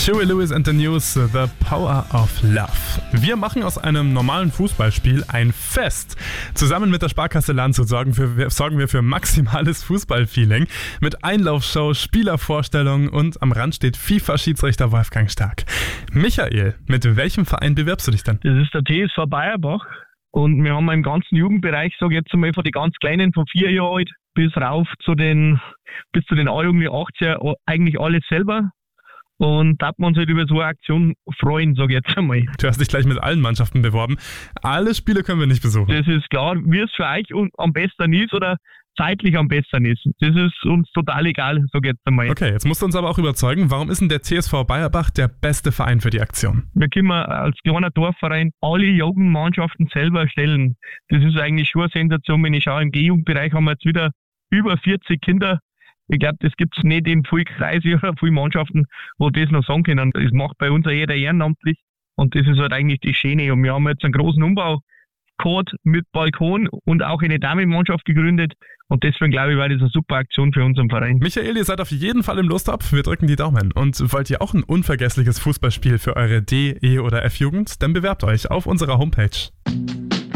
Huey Lewis and the News, The Power of Love. Wir machen aus einem normalen Fußballspiel ein Fest. Zusammen mit der Sparkasse Landshut sorgen wir für maximales Fußballfeeling. Mit Einlaufshow, Spielervorstellungen und am Rand steht FIFA-Schiedsrichter Wolfgang Stark. Michael, mit welchem Verein bewirbst du dich denn? Das ist der TSV Bayerbach. Und wir haben im ganzen Jugendbereich, sage ich jetzt einmal, von den ganz Kleinen von 4 Jahren alt bis rauf bis zu den A-Jugend 18 eigentlich alles selber. Und da hat man uns halt über so eine Aktion freuen, sage ich jetzt einmal. Du hast dich gleich mit allen Mannschaften beworben. Alle Spiele können wir nicht besuchen. Das ist klar, wie es für euch am besten ist oder zeitlich am besten ist. Das ist uns total egal, sage ich jetzt einmal. Okay, jetzt musst du uns aber auch überzeugen, warum ist denn der TSV Bayerbach der beste Verein für die Aktion? Wir können als kleiner Dorfverein alle Jugendmannschaften selber stellen. Das ist eigentlich schon eine Sensation, wenn ich schaue, im G-Jugendbereich haben wir jetzt wieder über 40 Kinder. Ich glaube, das gibt es nicht in vielen Kreisen oder vielen Mannschaften, wo das noch sagen können. Das macht bei uns auch jeder ehrenamtlich und das ist halt eigentlich das Schöne. Und wir haben jetzt einen großen Umbau gehabt mit Balkon und auch eine Damenmannschaft gegründet und deswegen glaube ich, war das eine super Aktion für unseren Verein. Michael, ihr seid auf jeden Fall im Lostopf, wir drücken die Daumen. Und wollt ihr auch ein unvergessliches Fußballspiel für eure D-, E- oder F-Jugend? Dann bewerbt euch auf unserer Homepage.